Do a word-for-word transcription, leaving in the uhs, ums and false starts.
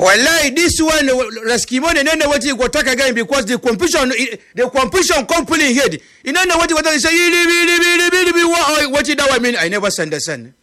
Wallahi, this one, Raskimo, and then what you go talk again because the competition, the competition company head. You don't know what you want to say. What you know, I mean, I never understand.